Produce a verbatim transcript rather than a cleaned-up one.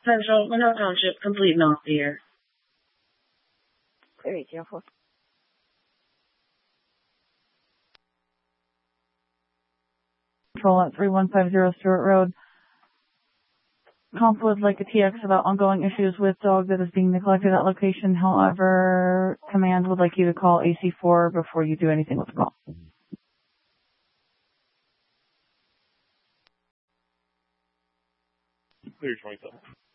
Central, Monroe Township, complete no fear. Clear eight zero four. Control at three one five zero Stewart Road. Comp would like a T X about ongoing issues with dog that is being neglected at location. However, command would like you to call A C four before you do anything with the call. Clear twenty-seven.